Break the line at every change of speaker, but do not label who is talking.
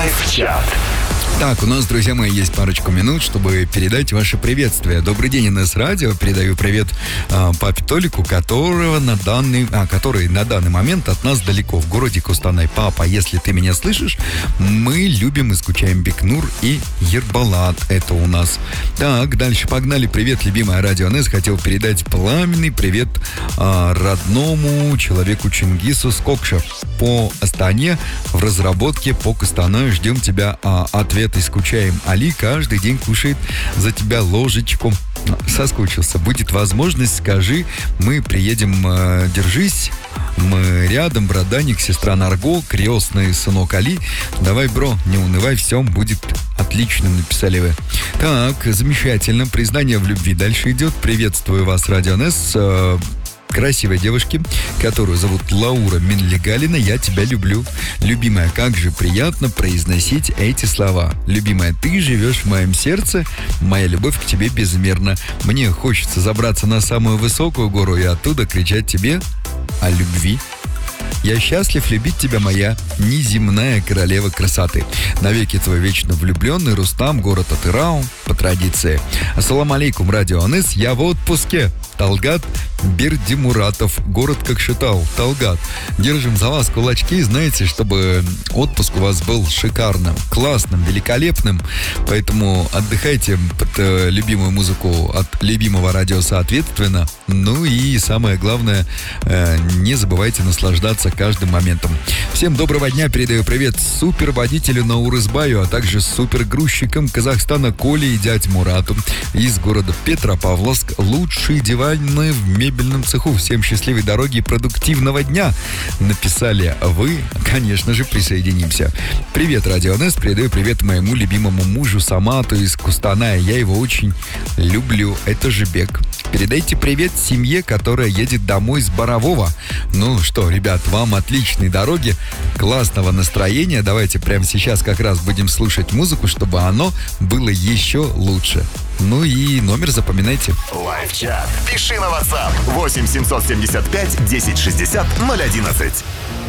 Лайв-чат.
Так, у нас, друзья мои, есть парочку минут, чтобы передать ваше приветствие. Добрый день, НС Радио. Передаю привет папе Толику, который на данный момент от нас далеко, в городе Кустанай. Папа, если ты меня слышишь, мы любим и скучаем Бекнур и Ербалат. Это у нас. Так, дальше погнали. Привет, любимая Радио НС. Хотел передать пламенный привет родному человеку Чингису Скокша по Астане в разработке по Кустанаю. Ждем тебя ответ и скучаем. Али каждый день кушает за тебя ложечку. Соскучился. Будет возможность, скажи, мы приедем, держись. Мы рядом, браданик, сестра Нарго, крестный сынок Али. Давай, бро, не унывай, все будет отлично, написали вы. Так, замечательно. Признание в любви дальше идет. Приветствую вас, Радио НС. Красивой девушки, которую зовут Лаура Минлегалина, я тебя люблю. Любимая, как же приятно произносить эти слова. Любимая, ты живешь в моем сердце, моя любовь к тебе безмерна. Мне хочется забраться на самую высокую гору и оттуда кричать тебе о любви. Я счастлив любить тебя, моя неземная королева красоты. Навеки твой вечно влюбленный Рустам, город Атырау, по традиции. Ассаламу алейкум, Радио НС, я в отпуске. Талгат Бердимуратов, город Кокшетау, Талгат. Держим за вас кулачки, знаете, чтобы отпуск у вас был шикарным, классным, великолепным. Поэтому отдыхайте под любимую музыку от любимого радио соответственно. Ну и самое главное, не забывайте наслаждаться каждым моментом. Всем доброго дня, передаю привет суперводителю Наурызбаю, а также супергрузчикам Казахстана Коле и дядь Мурату из города Петропавловск. Лучшие диваны в мебельном цеху. Всем счастливой дороги и продуктивного дня. Написали вы, конечно же, присоединимся. Привет, Радио НС, передаю привет моему любимому мужу Самату из Кустаная. Я его очень люблю. Это Жибек. Передайте привет семье, которая едет домой с Борового. Ну что, ребят, вам отличной дороги, классного настроения. Давайте прямо сейчас как раз будем слушать музыку, чтобы оно было еще лучше. Ну и номер запоминайте.
Лайв-чат. Пиши на WhatsApp 8 775 10 60 011.